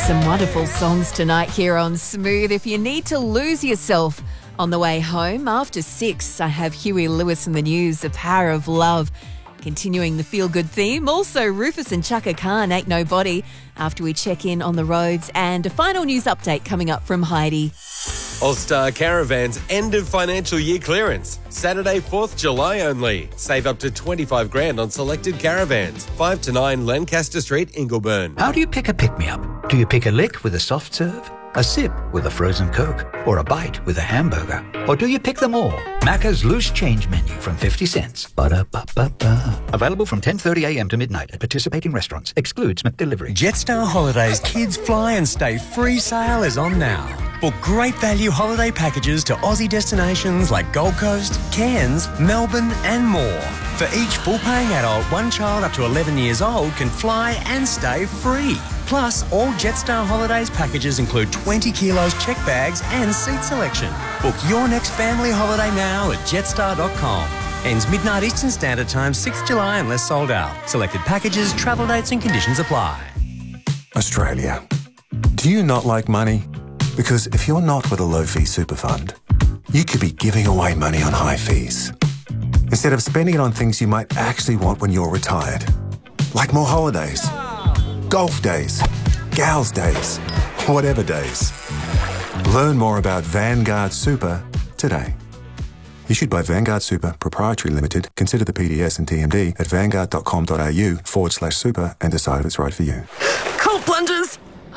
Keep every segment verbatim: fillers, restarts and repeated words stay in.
Some wonderful songs tonight here on Smooth. If you need to lose yourself on the way home after six, I have Huey Lewis in the news, The Power of Love. Continuing the feel-good theme, also Rufus and Chaka Khan, Ain't Nobody, after we check in on the roads, and a final news update coming up from Heidi. All-Star Caravans end of financial year clearance. Saturday, fourth of July only. Save up to twenty-five grand on selected caravans. five to nine Lancaster Street, Ingleburn. How do you pick a pick-me-up? Do you pick a lick with a soft serve? A sip with a frozen Coke? Or a bite with a hamburger? Or do you pick them all? Macca's Loose Change Menu from fifty cents. Ba-da-ba-ba-ba. Available from ten thirty a m to midnight at participating restaurants. Excludes McDelivery. Jetstar Holidays Kids Fly and Stay free sale is on now. Book great value holiday packages to Aussie destinations like Gold Coast, Cairns, Melbourne and more. For each full-paying adult, one child up to eleven years old can fly and stay free. Plus, all Jetstar Holidays packages include twenty kilos check bags and seat selection. Book your next family holiday now at jetstar dot com. Ends midnight Eastern Standard Time, sixth of July unless sold out. Selected packages, travel dates and conditions apply. Australia. Do you not like money? Because if you're not with a low-fee super fund, you could be giving away money on high fees, instead of spending it on things you might actually want when you're retired. Like more holidays, golf days, gals days, whatever days. Learn more about Vanguard Super today. Issued by Vanguard Super Proprietary Limited. Consider the P D S and T M D at vanguard.com.au forward slash super and decide if it's right for you. Cold plunges.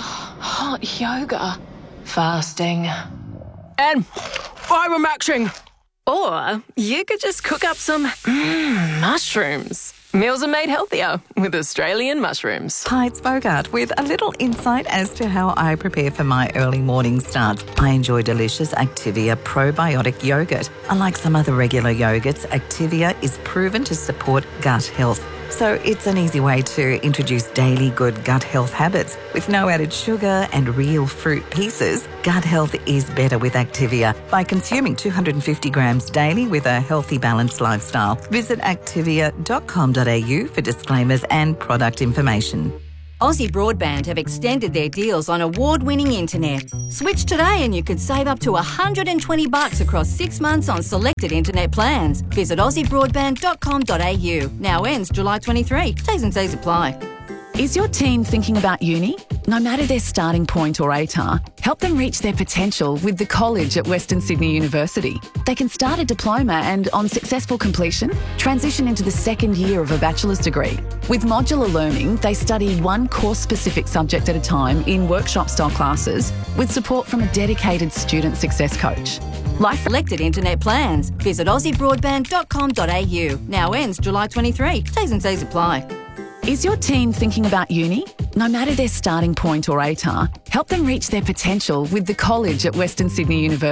Hot yoga. Fasting. And fibre-maxing. Or you could just cook up some mm, mushrooms. Meals are made healthier with Australian mushrooms. Hi, it's Bogart with a little insight as to how I prepare for my early morning starts. I enjoy delicious Activia probiotic yogurt. Unlike some other regular yogurts, Activia is proven to support gut health. So it's an easy way to introduce daily good gut health habits. With no added sugar and real fruit pieces, gut health is better with Activia by consuming two hundred fifty grams daily with a healthy, balanced lifestyle. Visit activia dot com dot a u for disclaimers and product information. Aussie Broadband have extended their deals on award-winning internet. Switch today and you could save up to one hundred twenty bucks across six months on selected internet plans. Visit aussie broadband dot com dot a u. Now ends July twenty-third. T's and C's apply. Is your teen thinking about uni? No matter their starting point or A T A R, help them reach their potential with the College at Western Sydney University. They can start a diploma and, on successful completion, transition into the second year of a bachelor's degree. With modular learning, they study one course-specific subject at a time in workshop-style classes with support from a dedicated student success coach. Life selected internet plans. Visit aussie broadband dot com dot a u. Now ends July twenty-third. T's and C's apply. Is your teen thinking about uni? No matter their starting point or A T A R, help them reach their potential with the College at Western Sydney University.